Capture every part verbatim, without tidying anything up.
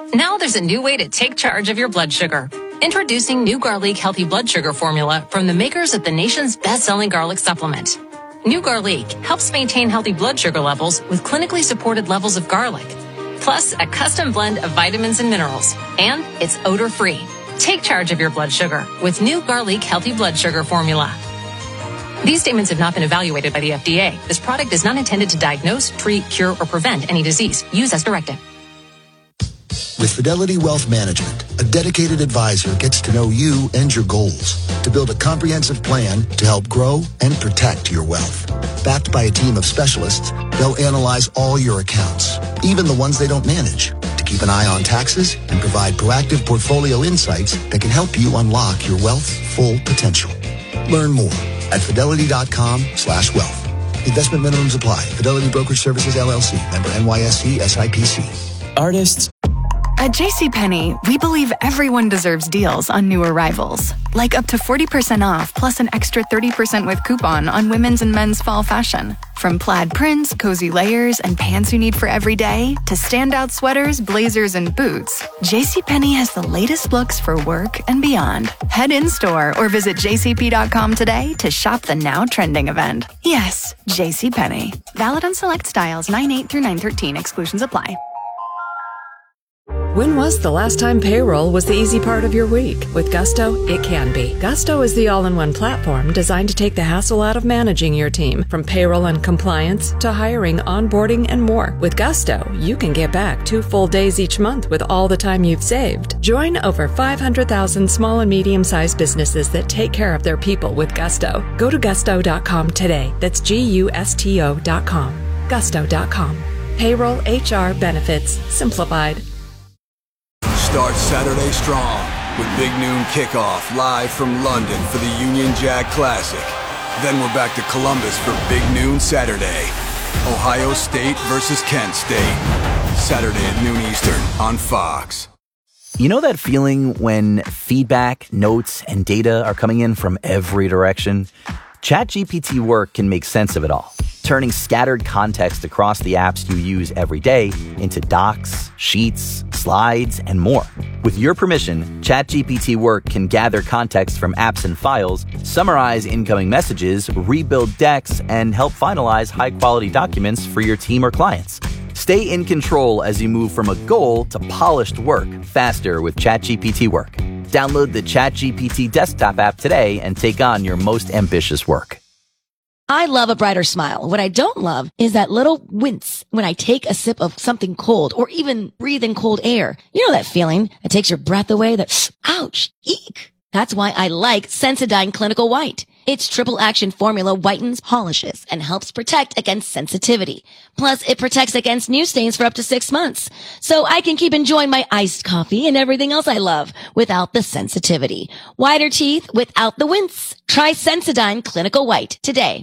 Now there's a new way to take charge of your blood sugar. Introducing New Garlic Healthy Blood Sugar Formula from the makers of the nation's best-selling garlic supplement. New Garlic helps maintain healthy blood sugar levels with clinically supported levels of garlic, plus a custom blend of vitamins and minerals, and it's odor-free. Take charge of your blood sugar with New Garlic Healthy Blood Sugar Formula. These statements have not been evaluated by the F D A. This product is not intended to diagnose, treat, cure, or prevent any disease. Use as directed. With Fidelity Wealth Management, a dedicated advisor gets to know you and your goals to build a comprehensive plan to help grow and protect your wealth. Backed by a team of specialists, they'll analyze all your accounts, even the ones they don't manage, to keep an eye on taxes and provide proactive portfolio insights that can help you unlock your wealth's full potential. Learn more at fidelity.com slash wealth. Investment minimums apply. Fidelity Brokerage Services, L L C. Member N Y S E S I P C. Artists. At JCPenney, we believe everyone deserves deals on new arrivals. Like up to forty percent off plus an extra thirty percent with coupon on women's and men's fall fashion. From plaid prints, cozy layers, and pants you need for every day, to standout sweaters, blazers, and boots, JCPenney has the latest looks for work and beyond. Head in-store or visit j c p dot com today to shop the now trending event. Yes, JCPenney. Valid on select styles nine eight through nine thirteen. Exclusions apply. When was the last time payroll was the easy part of your week? With Gusto, it can be. Gusto is the all-in-one platform designed to take the hassle out of managing your team, from payroll and compliance to hiring, onboarding, and more. With Gusto, you can get back two full days each month with all the time you've saved. Join over five hundred thousand small and medium-sized businesses that take care of their people with Gusto. Go to gusto dot com today. That's G U S T O dot com. gusto dot com. Payroll, H R, benefits, simplified. Start Saturday strong with Big Noon Kickoff live from London for the Union Jack Classic. Then we're back to Columbus for Big Noon Saturday. Ohio State versus Kent State. Saturday at noon Eastern on Fox. You know that feeling when feedback, notes, and data are coming in from every direction? ChatGPT Work can make sense of it all, turning scattered context across the apps you use every day into docs, sheets, slides, and more. With your permission, ChatGPT Work can gather context from apps and files, summarize incoming messages, rebuild decks, and help finalize high-quality documents for your team or clients. Stay in control as you move from a goal to polished work faster with ChatGPT Work. Download the ChatGPT desktop app today and take on your most ambitious work. I love a brighter smile. What I don't love is that little wince when I take a sip of something cold or even breathe in cold air. You know that feeling that takes your breath away, that ouch, eek. That's why I like Sensodyne Clinical White. Its triple action formula whitens, polishes, and helps protect against sensitivity. Plus, it protects against new stains for up to six months. So I can keep enjoying my iced coffee and everything else I love without the sensitivity. Whiter teeth without the wince. Try Sensodyne Clinical White today.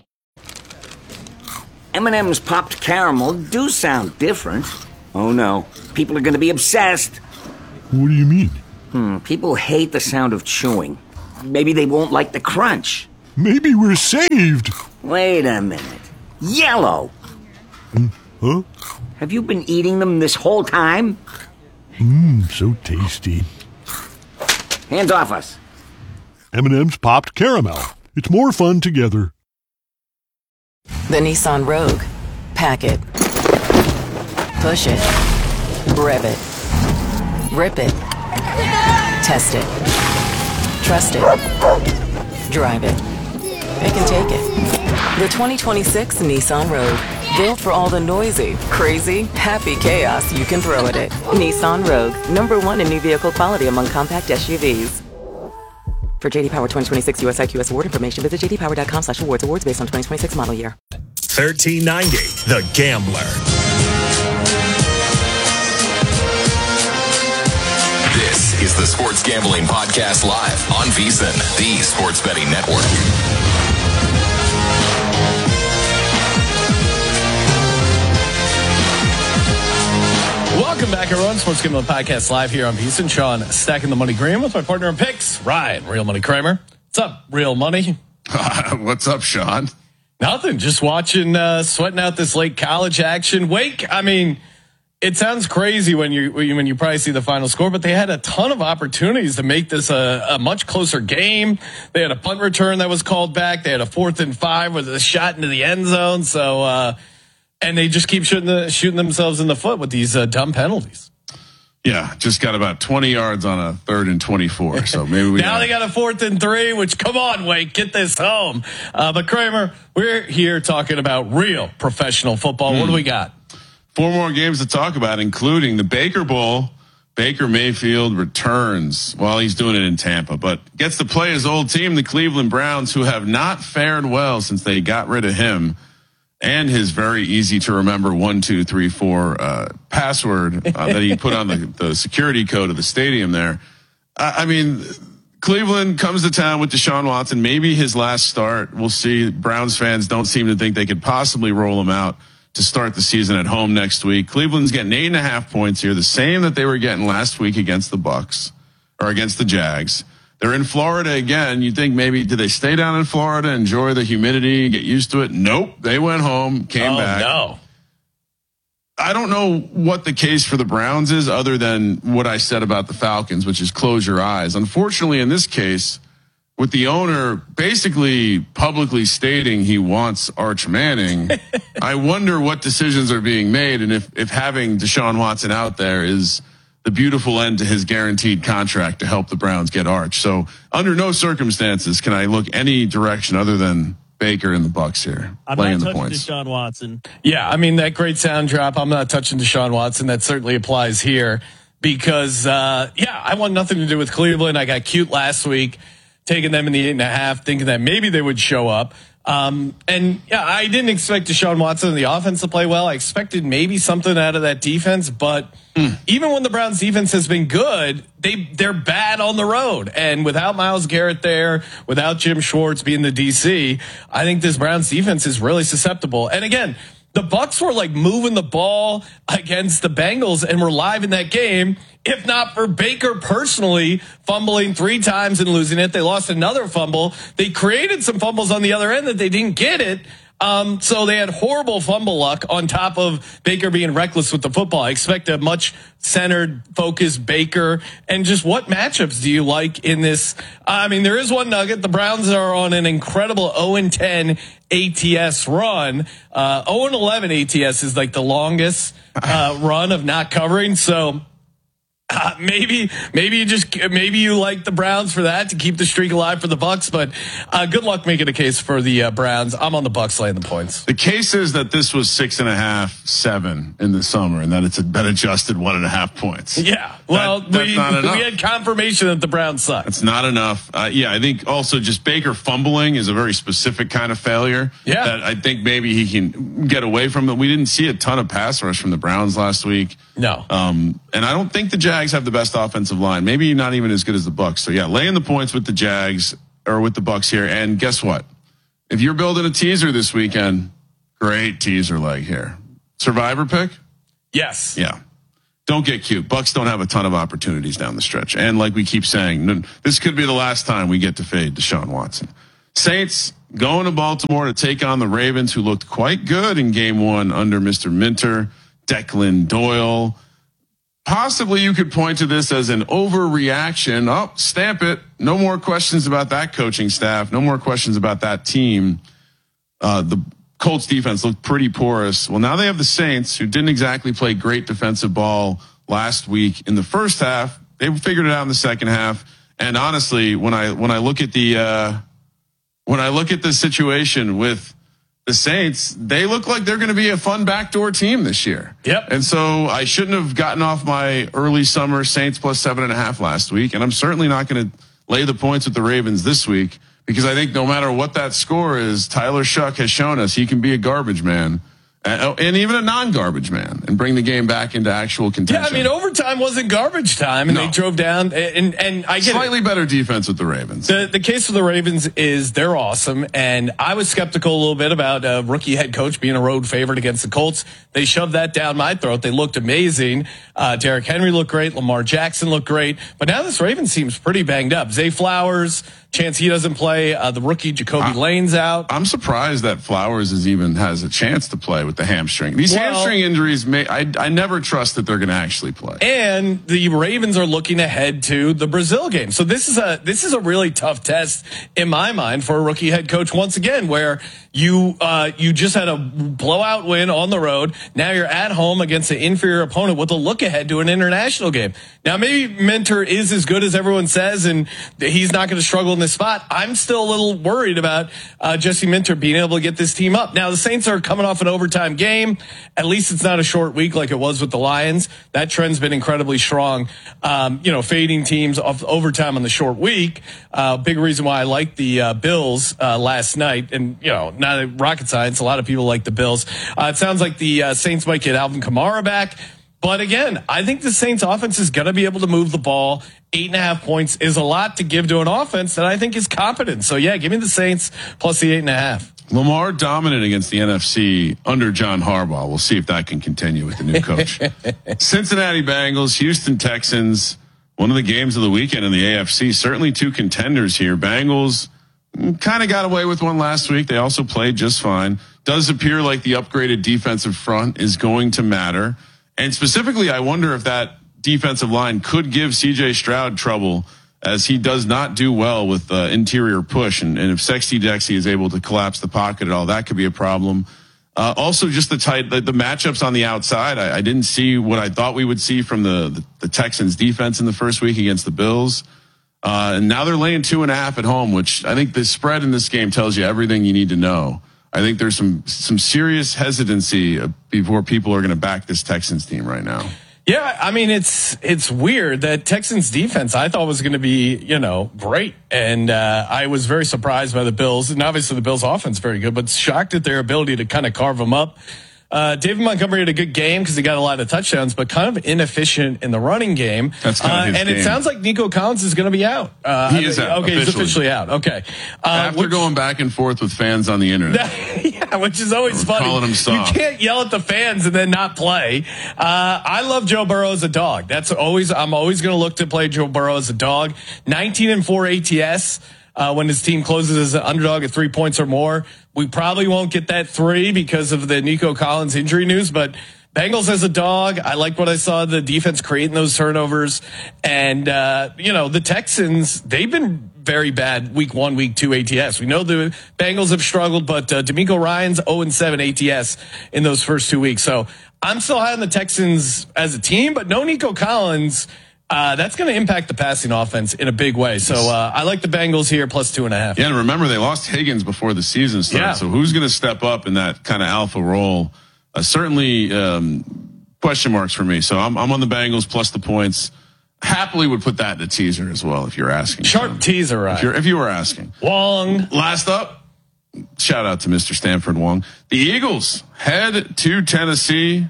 M and M's popped caramel do sound different. Oh no, people are going to be obsessed. What do you mean? Hmm, people hate the sound of chewing. Maybe they won't like the crunch. Maybe we're saved. Wait a minute. Yellow. Mm, huh? Have you been eating them this whole time? Mmm, so tasty. Hands off us. M and M's popped caramel. It's more fun together. The Nissan Rogue. Pack it. Push it. Rev it. Rip it. Test it. Trust it. Drive it. Pick and take it. The twenty twenty-six Nissan Rogue. Built for all the noisy, crazy, happy chaos you can throw at it. Nissan Rogue. Number one in new vehicle quality among compact S U Vs. For J D Power twenty twenty-six U S I Q S award information, visit j d power dot com slash awards. Awards based on twenty twenty-six model year. thirteen ninety, The Gambler. This is the Sports Gambling Podcast live on VSiN, the sports betting network. Welcome back, everyone. Sports Gambling Podcast live here on VSiN. Sean stacking the money Graham with my partner in picks, Ryan, Real Money Kramer. What's up, Real Money? What's up, Sean? Nothing. Just watching, uh, sweating out this late college action. Wake, I mean, it sounds crazy when you when you probably see the final score, but they had a ton of opportunities to make this a, a much closer game. They had a punt return that was called back. They had a fourth and five with a shot into the end zone. So, uh, and they just keep shooting the, shooting themselves in the foot with these uh, dumb penalties. Yeah, just got about twenty yards on a third and twenty-four. So maybe we now gotta... they got a fourth and three. Which come on, Wake, get this home. Uh, but Kramer, we're here talking about real professional football. Mm. What do we got? Four more games to talk about, including the Baker Bowl. Baker Mayfield returns while he's doing it in Tampa, but gets to play his old team, the Cleveland Browns, who have not fared well since they got rid of him and his very easy to remember one, two, three, four uh, password uh, that he put on the, the security code of the stadium there. I, I mean, Cleveland comes to town with Deshaun Watson, maybe his last start. We'll see. Browns fans don't seem to think they could possibly roll him out to start the season at home next week. Cleveland's getting eight and a half points here, the same that they were getting last week against the Bucks or against the Jags. They're in Florida again. You think maybe, did they stay down in Florida, enjoy the humidity, get used to it? Nope. They went home, came oh, back. No. I don't know what the case for the Browns is other than what I said about the Falcons, which is close your eyes. Unfortunately, in this case, with the owner basically publicly stating he wants Arch Manning, I wonder what decisions are being made and if, if having Deshaun Watson out there is the beautiful end to his guaranteed contract to help the Browns get Arch. So under no circumstances can I look any direction other than Baker and the Bucks here. I'm laying not the touching points. Deshaun Watson. Yeah, I mean, that great sound drop, I'm not touching Deshaun Watson. That certainly applies here because, uh, yeah, I want nothing to do with Cleveland. I got cute last week, taking them in the eight and a half, thinking that maybe they would show up. Um, and yeah, I didn't expect Deshaun Watson and the offense to play well. I expected maybe something out of that defense, but mm. even when the Browns defense has been good, they, they're bad on the road. And without Myles Garrett there, without Jim Schwartz being the D C, I think this Browns defense is really susceptible. And again, the Bucks were like moving the ball against the Bengals and were live in that game. If not for Baker personally fumbling three times and losing it, they lost another fumble. They created some fumbles on the other end that they didn't get it. Um, so they had horrible fumble luck on top of Baker being reckless with the football. I expect a much centered, focused Baker. And just what matchups do you like in this? I mean, there is one nugget. The Browns are on an incredible oh and ten A T S run. Uh, oh and eleven A T S is like the longest uh, run of not covering. So Uh, maybe, maybe you just, maybe you like the Browns for that to keep the streak alive for the Bucks, but uh, good luck making a case for the uh, Browns. I'm on the Bucks laying the points. The case is that this was six and a half, seven in the summer, and that it's been adjusted one and a half points. Yeah, well, that, that's we, not enough. we had confirmation that the Browns suck. It's not enough. Uh, yeah, I think also just Baker fumbling is a very specific kind of failure. Yeah, that I think maybe he can get away from it. We didn't see a ton of pass rush from the Browns last week. No, um, and I don't think the Jags have the best offensive line. Maybe not even as good as the Bucks. So yeah, laying the points with the Jags or with the Bucks here. And guess what? If you're building a teaser this weekend, great teaser leg here. Survivor pick? Yes. Yeah. Don't get cute. Bucks don't have a ton of opportunities down the stretch. And like we keep saying, this could be the last time we get to fade Deshaun Watson. Saints going to Baltimore to take on the Ravens, who looked quite good in game one under Mister Minter, Declan Doyle. Possibly you could point to this as an overreaction. Oh, stamp it. No more questions about that coaching staff. No more questions about that team. Uh, the Colts defense looked pretty porous. Well, now they have the Saints, who didn't exactly play great defensive ball last week in the first half. They figured it out in the second half. And honestly, when I when I look at the uh, when I look at the situation with the Saints, they look like they're going to be a fun backdoor team this year. Yep. And so I shouldn't have gotten off my early summer Saints plus seven and a half last week. And I'm certainly not going to lay the points with the Ravens this week, because I think no matter what that score is, Tyler Shuck has shown us he can be a garbage man. And even a non-garbage man, and bring the game back into actual contention. Yeah, I mean, overtime wasn't garbage time, and no. they drove down. And and I get slightly it. better defense with the Ravens. The the case for the Ravens is they're awesome, and I was skeptical a little bit about a rookie head coach being a road favorite against the Colts. They shoved that down my throat. They looked amazing. Uh, Derrick Henry looked great. Lamar Jackson looked great. But now this Ravens team's pretty banged up. Zay Flowers, chance he doesn't play. Uh, the rookie Jacoby I, Lane's out. I'm surprised that Flowers is even has a chance to play with the hamstring. These well, hamstring injuries, may I, I never trust that they're going to actually play. And the Ravens are looking ahead to the Brazil game. So this is a this is a really tough test in my mind for a rookie head coach once again, where you uh, you just had a blowout win on the road. Now you're at home against an inferior opponent with a look ahead to an international game. Now maybe Minter is as good as everyone says, and he's not going to struggle in this spot. I'm still a little worried about uh, Jesse Minter being able to get this team up. Now the Saints are coming off an overtime game. At least it's not a short week like it was with the Lions. That trend's been incredibly strong. Um, you know, fading teams off overtime on the short week. Uh, big reason why I like the uh, Bills uh, last night. And, you know, not a rocket science. A lot of people like the Bills. Uh, it sounds like the uh, Saints might get Alvin Kamara back. But again, I think the Saints offense is going to be able to move the ball. Eight and a half points is a lot to give to an offense that I think is competent. So yeah, give me the Saints plus the eight and a half. Lamar dominant against the N F C under John Harbaugh. We'll see if that can continue with the new coach. Cincinnati Bengals, Houston Texans. One of the games of the weekend in the A F C. Certainly two contenders here. Bengals kind of got away with one last week. They also played just fine. Does appear like the upgraded defensive front is going to matter. And specifically, I wonder if that defensive line could give C J Stroud trouble, as he does not do well with uh, interior push. And, and if Sexty Dexy is able to collapse the pocket at all, that could be a problem. Uh, also, just the tight, the, the matchups on the outside. I, I didn't see what I thought we would see from the, the, the Texans defense in the first week against the Bills. Uh, and now they're laying two and a half at home, which I think the spread in this game tells you everything you need to know. I think there's some some serious hesitancy before people are going to back this Texans team right now. Yeah, I mean, it's it's weird that Texans defense I thought was going to be, you know, great. And uh, I was very surprised by the Bills. And obviously the Bills offense very good, but shocked at their ability to kind of carve them up. Uh, David Montgomery had a good game because he got a lot of touchdowns, but kind of inefficient in the running game. That's kind of uh, his and game. It sounds like Nico Collins is going to be out. Uh, he is out. Okay, officially. he's officially out. Okay. Uh, After which, going back and forth with fans on the internet. Yeah, which is always We're funny. Calling him soft. You can't yell at the fans and then not play. Uh, I love Joe Burrow as a dog. That's always, I'm always going to look to play Joe Burrow as a dog. nineteen and four A T S. Uh, when his team closes as an underdog at three points or more. We probably won't get that three because of the Nico Collins injury news, but Bengals as a dog, I like what I saw the defense creating those turnovers. And, uh, you know, the Texans, they've been very bad week one, week two A T S. We know the Bengals have struggled, but uh, D'Amico Ryan's oh and seven A T S in those first two weeks. So I'm still high on the Texans as a team, but no Nico Collins. Uh, that's going to impact the passing offense in a big way. So uh, I like the Bengals here plus two and a half. Yeah, and remember they lost Higgins before the season started. Yeah. So who's going to step up in that kind of alpha role? Uh, certainly um, question marks for me. So I'm, I'm on the Bengals plus the points. Happily would put that in the teaser as well if you're asking. Sharp so, teaser, right? If, you're, if you were asking. Wong. Last up, shout out to Mister Stanford Wong. The Eagles head to Tennessee,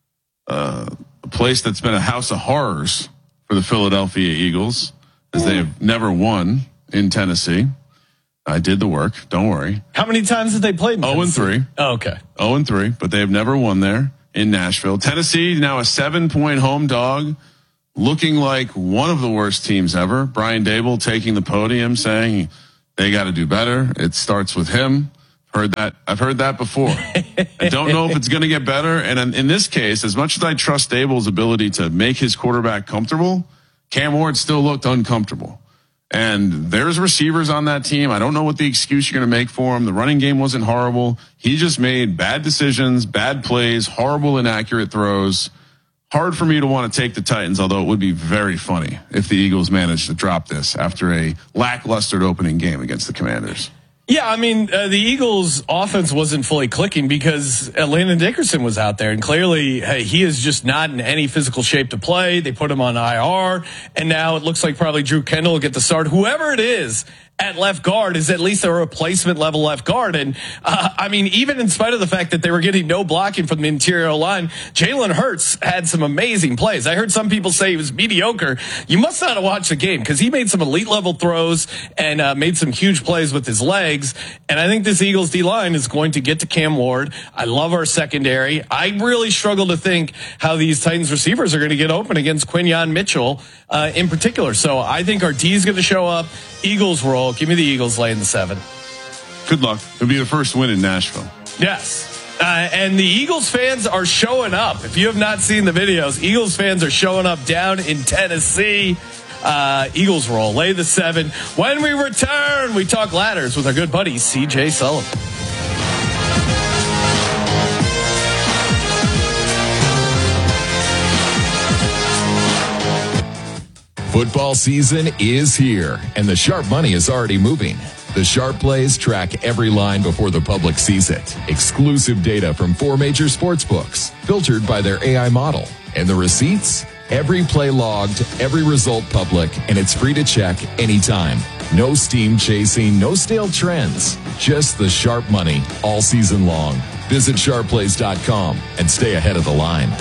uh, a place that's been a house of horrors for the Philadelphia Eagles, as they have never won in Tennessee. I did the work. Don't worry. How many times have they played in oh and three. Oh, okay. oh and three, but they have never won there in Nashville. Tennessee, now a seven-point home dog, looking like one of the worst teams ever. Brian Dable taking the podium saying they got to do better. It starts with him. Heard that. I've heard that before. I don't know if it's going to get better. And in, in this case, as much as I trust Dable's ability to make his quarterback comfortable, Cam Ward still looked uncomfortable. And there's receivers on that team. I don't know what the excuse you're going to make for him. The running game wasn't horrible. He just made bad decisions, bad plays, horrible, inaccurate throws. Hard for me to want to take the Titans, although it would be very funny if the Eagles managed to drop this after a lackluster opening game against the Commanders. Yeah, I mean, uh, the Eagles' offense wasn't fully clicking because Landon Dickerson was out there, and clearly hey, he is just not in any physical shape to play. They put him on I R, and now it looks like probably Drew Kendall will get the start. Whoever it is at left guard is at least a replacement level left guard. And uh, I mean, even in spite of the fact that they were getting no blocking from the interior line, Jalen Hurts had some amazing plays. I heard some people say he was mediocre. You must not have watched the game because he made some elite level throws and uh, made some huge plays with his legs. And I think this Eagles D line is going to get to Cam Ward. I love our secondary. I really struggle to think how these Titans receivers are going to get open against Quinyon Mitchell uh, in particular. So I think our D is going to show up. Eagles roll. Bowl. Give me the Eagles laying the seven. Good luck. It'll be the first win in Nashville. Yes. Uh, and the Eagles fans are showing up. If you have not seen the videos, Eagles fans are showing up down in Tennessee. Uh, Eagles roll. Lay the seven. When we return, we talk ladders with our good buddy, C J Sullivan. Football season is here, and the sharp money is already moving. The Sharp Plays track every line before the public sees it. Exclusive data from four major sports books, filtered by their A I model. And the receipts? Every play logged, every result public, and it's free to check anytime. No steam chasing, no stale trends. Just the sharp money all season long. Visit sharp plays dot com and stay ahead of the line.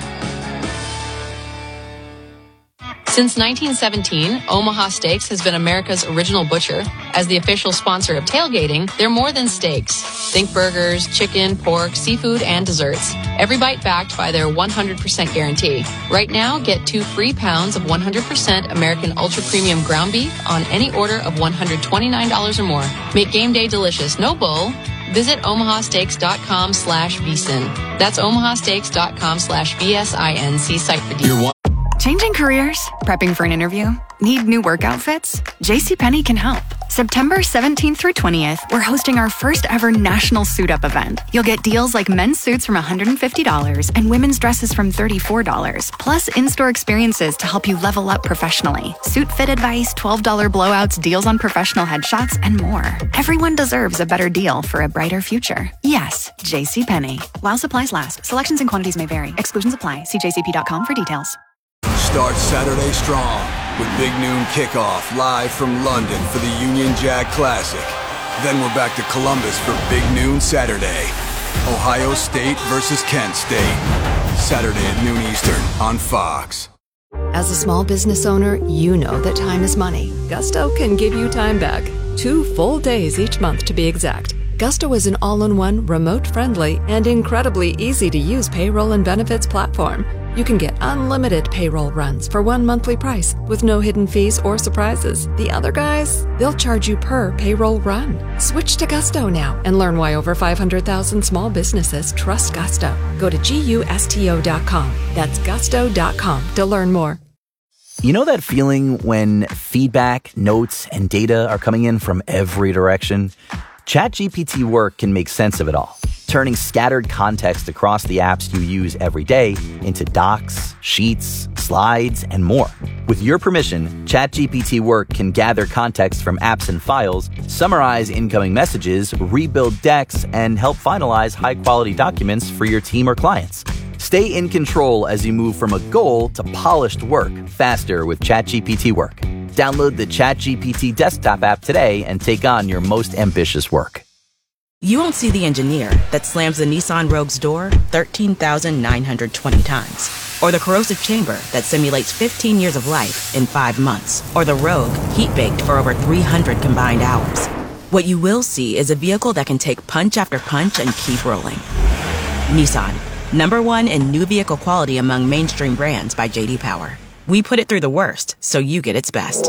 Since nineteen seventeen, Omaha Steaks has been America's original butcher. As the official sponsor of tailgating, they're more than steaks. Think burgers, chicken, pork, seafood, and desserts. Every bite backed by their one hundred percent guarantee. Right now, get two free pounds of one hundred percent American Ultra Premium ground beef on any order of one hundred twenty-nine dollars or more. Make game day delicious, no bull. Visit omaha steaks dot com slash V S I N. That's omaha steaks dot com slash V S I N. See site for details. Changing careers? Prepping for an interview? Need new work outfits? JCPenney can help. September seventeenth through twentieth, we're hosting our first ever national suit up event. You'll get deals like men's suits from one hundred fifty dollars and women's dresses from thirty-four dollars, plus in-store experiences to help you level up professionally. Suit fit advice, twelve dollars blowouts, deals on professional headshots, and more. Everyone deserves a better deal for a brighter future. Yes, JCPenney. While supplies last, selections and quantities may vary. Exclusions apply. See j c p dot com for details. Start Saturday strong with Big Noon Kickoff live from London for the Union Jack Classic. Then we're back to Columbus for Big Noon Saturday. Ohio State versus Kent State. Saturday at noon Eastern on Fox. As a small business owner, you know that time is money. Gusto can give you time back. Two full days each month to be exact. Gusto is an all-in-one, remote-friendly, and incredibly easy-to-use payroll and benefits platform. You can get unlimited payroll runs for one monthly price with no hidden fees or surprises. The other guys, they'll charge you per payroll run. Switch to Gusto now and learn why over five hundred thousand small businesses trust Gusto. Go to gusto dot com. That's gusto dot com to learn more. You know that feeling when feedback, notes, and data are coming in from every direction? ChatGPT Work can make sense of it all, turning scattered context across the apps you use every day into docs, sheets, slides, and more. With your permission, ChatGPT Work can gather context from apps and files, summarize incoming messages, rebuild decks, and help finalize high-quality documents for your team or clients. Stay in control as you move from a goal to polished work faster with ChatGPT Work. Download the ChatGPT desktop app today and take on your most ambitious work. You won't see the engineer that slams the Nissan Rogue's door thirteen thousand nine hundred twenty times. Or the corrosive chamber that simulates fifteen years of life in five months. Or the Rogue heat-baked for over three hundred combined hours. What you will see is a vehicle that can take punch after punch and keep rolling. Nissan, number one in new vehicle quality among mainstream brands by J D Power. We put it through the worst, so you get its best.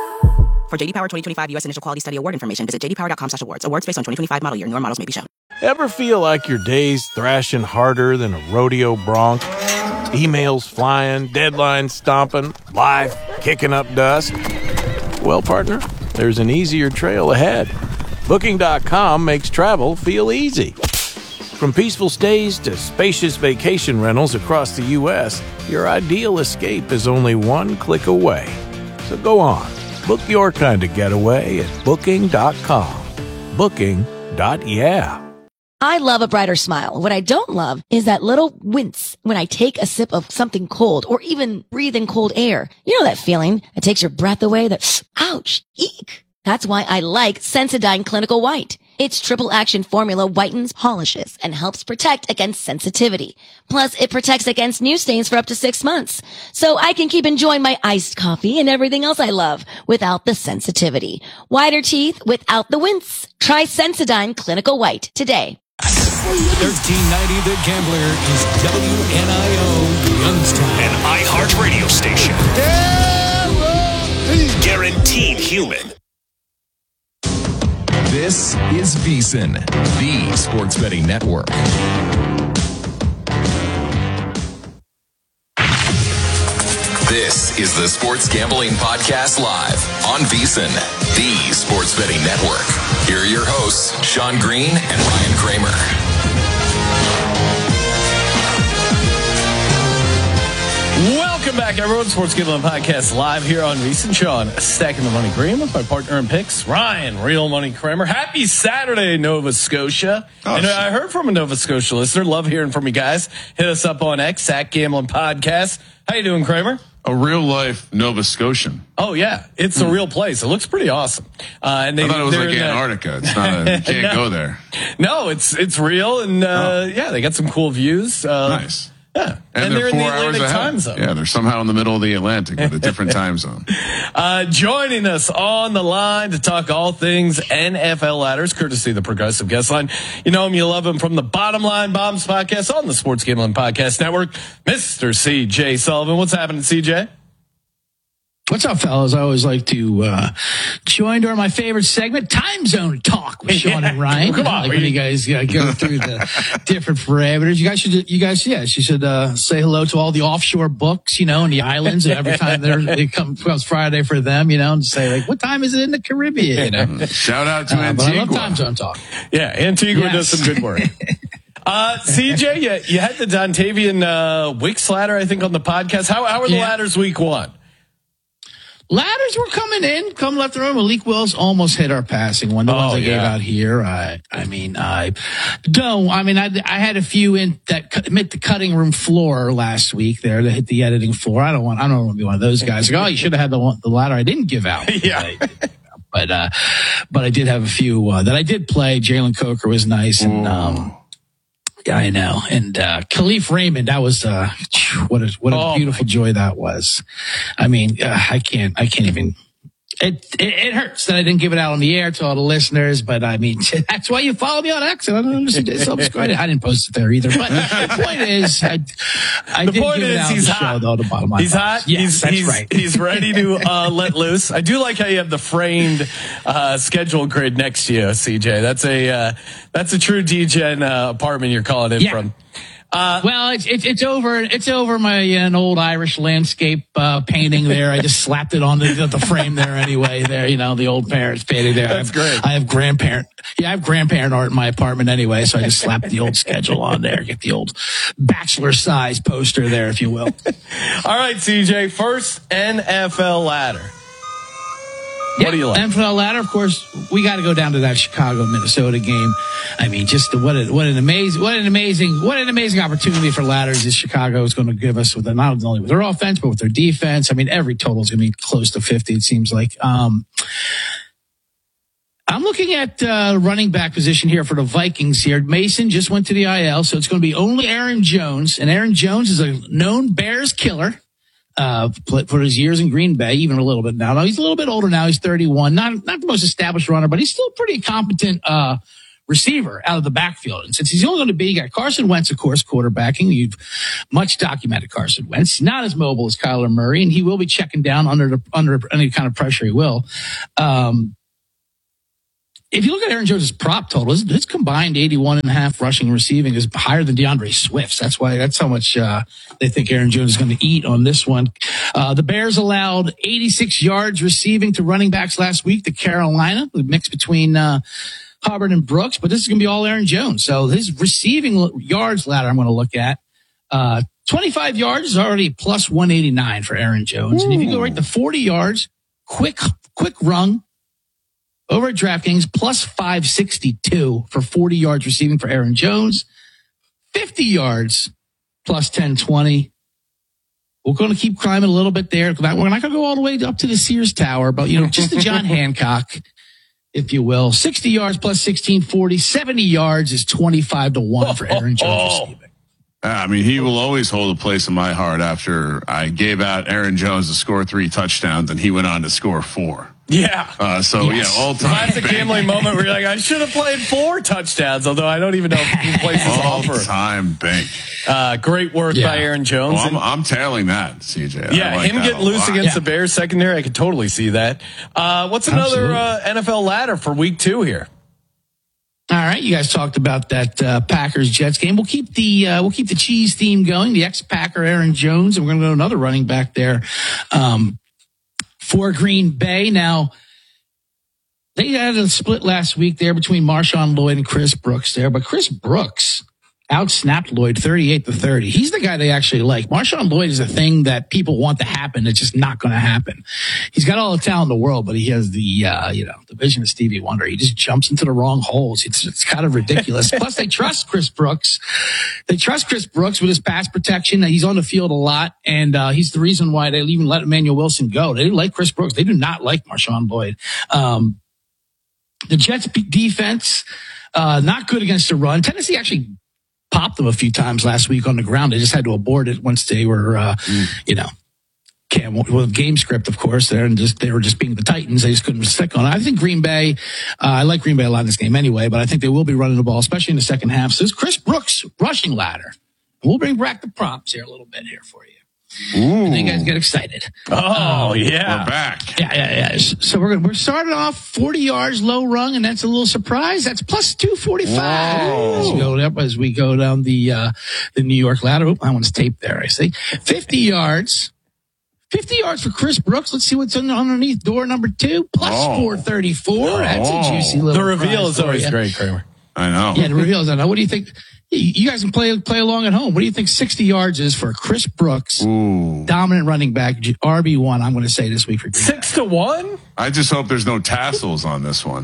For J D Power twenty twenty-five U S Initial Quality Study Award information, visit j d power dot com slash awards. Awards based on twenty twenty-five model year. Newer models may be shown. Ever feel like your day's thrashing harder than a rodeo bronc? Emails flying, deadlines stomping, life kicking up dust? Well, partner, there's an easier trail ahead. Booking dot com makes travel feel easy. From peaceful stays to spacious vacation rentals across the U S, your ideal escape is only one click away. So go on, book your kind of getaway at booking dot com. Booking. Yeah. I love a brighter smile. What I don't love is that little wince when I take a sip of something cold or even breathe in cold air. You know that feeling that takes your breath away, that ouch, eek. That's why I like Sensodyne Clinical White. Its triple action formula whitens, polishes, and helps protect against sensitivity. Plus, it protects against new stains for up to six months. So I can keep enjoying my iced coffee and everything else I love without the sensitivity. Whiter teeth without the wince. Try Sensodyne Clinical White today. thirteen ninety The Gambler is W N I O Youngstown. An iHeart radio station. Guaranteed human. This is VSiN, the sports betting network. This is the Sports Gambling Podcast Live on VSiN, the sports betting network. Here are your hosts, Sean Green and Ryan Kramer. Welcome back, everyone. Sports Gambling Podcast Live here on VSiN. Sean, stacking the money green with my partner in picks, Ryan, Real Money Kramer. Happy Saturday, Nova Scotia. Oh, and I heard from a Nova Scotia listener. Love hearing from you guys. Hit us up on X, at Gambling Podcast. How you doing, Kramer? A real life Nova Scotian. Oh yeah, it's mm. a real place. It looks pretty awesome. Uh, and they, I thought it was like Antarctica. It's not. A, you can't no, go there. No, it's it's real, and uh, oh. yeah, they got some cool views. Uh, nice. Yeah, and, and they're, they're in four the Atlantic hours time zone. Yeah, they're somehow in the middle of the Atlantic with a different time zone. Uh, joining us on the line to talk all things N F L ladders, courtesy of the Progressive Guest Line. You know him, you love him from the Bottom Line Bombs podcast on the Sports Gambling Podcast Network, Mister C J Sullivan. What's happening, C J? What's up, fellas? I always like to uh, join during my favorite segment, Time Zone Talk with Sean yeah. and Ryan. Come on, like when you guys uh, go through the different parameters. You guys should, you guys, yes, you should uh, say hello to all the offshore books, you know, in the islands. And every time they come comes Friday for them, you know, and say like, "What time is it in the Caribbean?" You know, shout out to uh, Antigua. But I love Time Zone Talk. Yeah, Antigua yes. does some good work. Uh, C J, you, you had the Dontavian uh, Wicks ladder, I think, on the podcast. How how are the yeah. ladders week one? Ladders were coming in, come left and right. Malik Willis almost hit our passing one. The oh, ones I yeah. gave out here. I, I mean, I don't, I mean, I, I had a few in that hit the cutting room floor last week there to hit the editing floor. I don't want, I don't want to be one of those guys. Like, oh, you should have had the one, the ladder I didn't give out. yeah. But, uh, but I did have a few, uh, that I did play. Jalen Coker was nice. And, um, yeah, I know. And, uh, Khalif Raymond, that was, uh, what a, what a oh beautiful joy that was. I mean, uh, I can't, I can't even, it, it, it hurts that I didn't give it out on the air to all the listeners, but I mean, that's why you follow me on X. I don't understand. I didn't post it there either. But the point is, I, I the did point give is it out he's the hot. show, though, the bottom line. He's hot. Yes, he's, that's he's, right. He's ready to uh, let loose. I do like how you have the framed uh, schedule grid next to you, C J. That's a uh, that's a true D-Gen uh, apartment you're calling in yeah. from. Uh, well, it's, it's, it's over, it's over my, uh, an old Irish landscape, uh, painting there. I just slapped it on the, the frame there anyway, there, you know, the old parents painting there. That's I have, great. I have grandparent, yeah, I have grandparent art in my apartment anyway. So I just slapped the old schedule on there, get the old bachelor size poster there, if you will. All right, C J, first N F L ladder. What yeah, do you like? N F L ladder, of course, we got to go down to that Chicago Minnesota game. I mean, just the, what a, what an amazing, what an amazing, what an amazing opportunity for ladders is Chicago is going to give us with the, not only with their offense, but with their defense. I mean, every total is going to be close to fifty, it seems like. Um, I'm looking at uh, running back position here for the Vikings here. Mason just went to the I L, so it's going to be only Aaron Jones. And Aaron Jones is a known Bears killer. Uh, for his years in Green Bay, even a little bit now. Now he's a little bit older now. He's thirty-one. Not, not the most established runner, but he's still a pretty competent, uh, receiver out of the backfield. And since he's only going to be, you got Carson Wentz, of course, quarterbacking. You've much documented Carson Wentz, not as mobile as Kyler Murray, and he will be checking down under the, under any kind of pressure he will. Um, If you look at Aaron Jones' prop total, his, his combined eighty-one and a half rushing and receiving is higher than DeAndre Swift's. That's why, that's how much, uh, they think Aaron Jones is going to eat on this one. Uh, the Bears allowed eighty-six yards receiving to running backs last week to Carolina, the mix between, uh, Hubbard and Brooks, but this is going to be all Aaron Jones. So his receiving yards ladder I'm going to look at, uh, twenty-five yards is already plus one eighty-nine for Aaron Jones. Ooh. And if you go right to forty yards, quick, quick run, over at DraftKings, plus five sixty-two for forty yards receiving for Aaron Jones. fifty yards, plus ten twenty. We're going to keep climbing a little bit there. We're not going to go all the way up to the Sears Tower, but, you know, just the John Hancock, if you will. sixty yards, plus sixteen forty. seventy yards is twenty-five to one for Aaron Jones receiving. I mean, he will always hold a place in my heart after I gave out Aaron Jones to score three touchdowns and he went on to score four. Yeah. Uh, so, yes. yeah, all time. Classic gambling moment where you're like, I should have played four touchdowns, although I don't even know who plays this offer. All time bank. Uh, great work yeah. by Aaron Jones. Well, I'm, I'm tailing that, C J. Yeah, like him getting loose against yeah. the Bears secondary, I could totally see that. Uh, what's another uh, N F L ladder for week two here? right, you guys talked about that uh, Packers Jets game. We'll keep the uh, we'll keep the cheese theme going. The ex-Packer Aaron Jones, and we're going to go another running back there um, for Green Bay. Now, they had a split last week there between Marshawn Lloyd and Chris Brooks there, but Chris Brooks outsnapped Lloyd thirty-eight to thirty. He's the guy they actually like. Marshawn Lloyd is a thing that people want to happen. It's just not going to happen. He's got all the talent in the world, but he has the, uh, you know, the vision of Stevie Wonder. He just jumps into the wrong holes. It's, it's kind of ridiculous. Plus, they trust Chris Brooks. They trust Chris Brooks with his pass protection. He's on the field a lot, and uh, he's the reason why they even let Emmanuel Wilson go. They like Chris Brooks. They do not like Marshawn Lloyd. Um, the Jets defense, uh, not good against the run. Tennessee actually popped them a few times last week on the ground. They just had to abort it once they were, uh, mm. you know, cam, well, game script, of course, there, and just they were just being the Titans. They just couldn't stick on it. I think Green Bay, uh, I like Green Bay a lot in this game anyway, but I think they will be running the ball, especially in the second half. So this Chris Brooks rushing ladder. We'll bring back the props here a little bit here for you. Ooh. And you guys get excited. Oh, um, yeah. We're back. Yeah, yeah, yeah. So we're we're starting off forty yards low rung, and that's a little surprise. That's plus two forty-five. As we go up, as we go down the uh, the New York ladder. Oop, that one's taped there, I see. fifty yards. fifty yards for Chris Brooks. Let's see what's underneath door number two. Plus oh. four thirty-four. That's oh. a juicy little The reveal is always you. great, Kramer. I know. Yeah, the reveal is. I know. What do you think? You guys can play play along at home. What do you think sixty yards is for Chris Brooks, Ooh. dominant running back, R B one, I'm going to say this week for Green Six to one? I just hope there's no tassels on this one.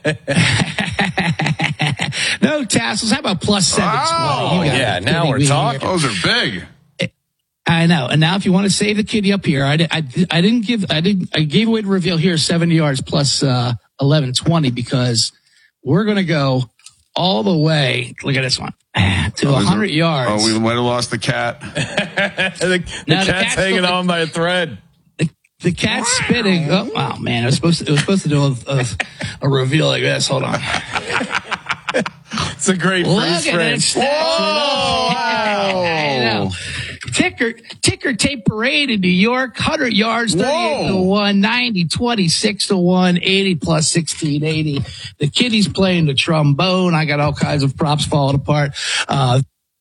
No tassels. How about plus seven twenty? Oh, yeah. Now we're talking. Here. Those are big. I know. And now if you want to save the kitty up here, I, I, I didn't give, I didn't, I gave away the reveal here, seventy yards plus uh, eleven twenty, because we're going to go all the way. Look at this one. To one hundred yards. Oh, we might have lost the cat. the the now, cat's the cat's hanging still, on by a thread. The, the cat's spitting. Oh, wow, man. It was supposed to, it was supposed to do a, a, a reveal like this. Hold on. It's a great Look freeze at frame. it. Whoa. I know. Ticker, ticker tape parade in New York. one hundred yards, thirty-eight to one, ninety, twenty-six to one, eighty plus sixteen eighty. The kiddies playing the trombone. I got all kinds of props falling apart. Uh,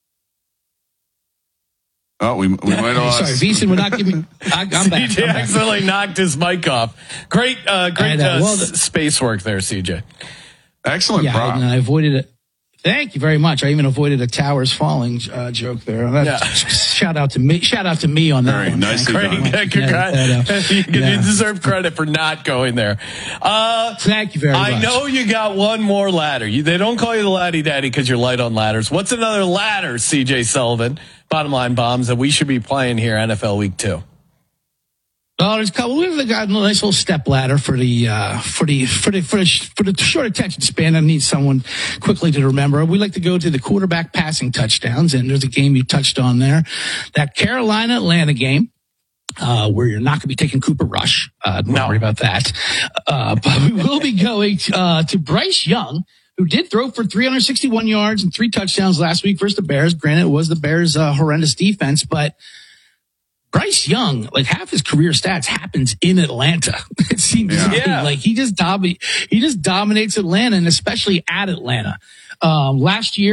Oh, we, we might have lost. Sorry, Beeson would not give me. I, I'm back. C J I'm back. accidentally knocked his mic off. Great, uh, great uh, well, the, space work there, C J. Excellent yeah, prop. I, I avoided it. Thank you very much. I even avoided a towers falling uh, joke there. Yeah. Shout out to me. Shout out to me on that Very one. nicely Great. done. Yeah, congrats. you, Yeah. you deserve credit for not going there. Uh, Thank you very I much. know you got one more ladder. You, they don't call you the Laddie Daddy because you're light on ladders. What's another ladder, C J Sullivan? Bottom line bombs that we should be playing here N F L Week Two. Oh, there's a couple. We've got a nice little step ladder for the uh, for the for the for the for the short attention span. I need someone quickly to remember. We like to go to the quarterback passing touchdowns, and there's a game you touched on there, that Carolina Atlanta game. Uh, where you're not going to be taking Cooper Rush. Uh, don't No. worry about that. Uh, but we will be going uh, to Bryce Young, who did throw for three hundred sixty-one yards and three touchdowns last week versus the Bears. Granted, it was the Bears' uh, horrendous defense, but Bryce Young, like half his career stats happens in Atlanta. It seems Yeah. to me Yeah. like he just domi- he just dominates Atlanta, and especially at Atlanta. Um, last year,